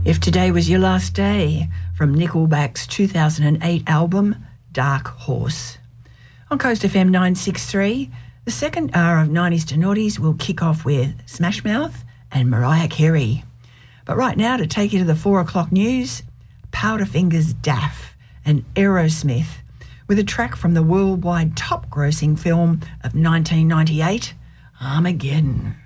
If Today Was Your Last Day, from Nickelback's 2008 album, Dark Horse. On Coast FM 963, the second hour of 90s to Noughties will kick off with Smash Mouth and Mariah Carey. But right now, to take you to the 4 o'clock news, Powderfinger's Daff and Aerosmith, with a track from the worldwide top-grossing film of 1998, Armageddon.